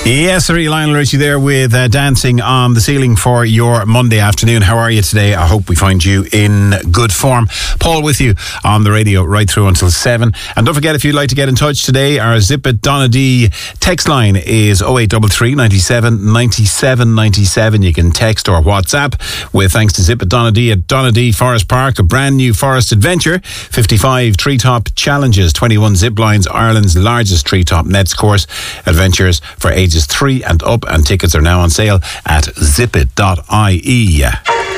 Yes, sir, Lionel Richie there with Dancing on the Ceiling for your Monday afternoon. How are you today? I hope we find you in good form. Paul with you on the radio right through until 7. And don't forget, if you'd like to get in touch today, our Zip It Donna D text line is 0833 97 97 97. You can text or WhatsApp with thanks to Zip It Donna D at Donna D Forest Park, a brand new forest adventure, 55 treetop challenges, 21 zip lines, Ireland's largest treetop nets course, adventures for ages 3 and up, and tickets are now on sale at zipit.ie.